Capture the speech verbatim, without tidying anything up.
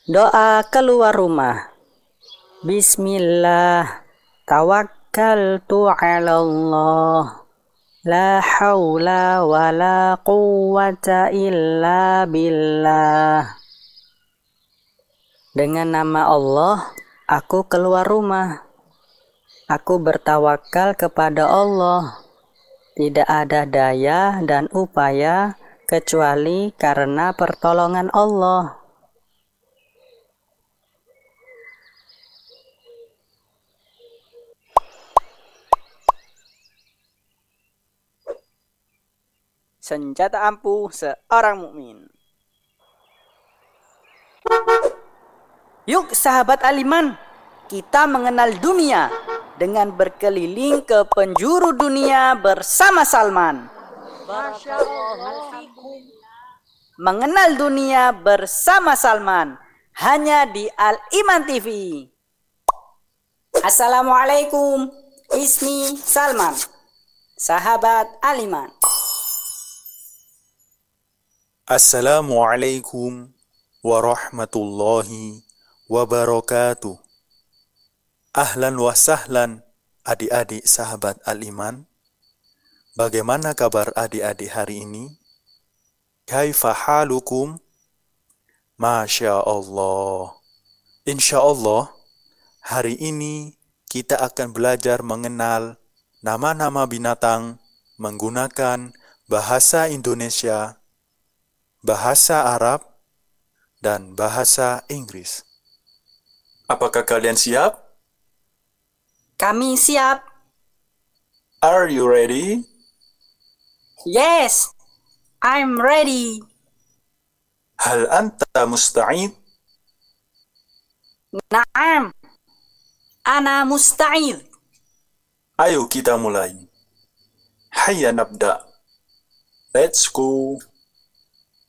Doa keluar rumah. Bismillah. Tawakkaltu 'ala Allah. La haula wa la quwwata illa billah. Dengan nama Allah, aku keluar rumah. Aku bertawakal kepada Allah. Tidak ada daya dan upaya kecuali karena pertolongan Allah. Senjata ampuh seorang mukmin. Yuk sahabat Aliman, kita mengenal dunia dengan berkeliling ke penjuru dunia bersama Salman. Masya Allah. Mengenal dunia bersama Salman hanya di Al-Iman T V. Assalamualaikum, ismi Salman, sahabat Aliman. Assalamualaikum warahmatullahi wabarakatuh. Ahlan wa sahlan adik-adik sahabat Al-Iman. Bagaimana kabar adik-adik hari ini? Kaifa halukum? Masya Allah. Insya Allah, hari ini kita akan belajar mengenal nama-nama binatang menggunakan bahasa Indonesia, bahasa Arab, dan bahasa Inggris. Apakah kalian siap? Kami siap. Are you ready? Yes, I'm ready. Hal anta musta'id? Naam, ana musta'id. Ayo kita mulai. Hayya nabda. Let's go.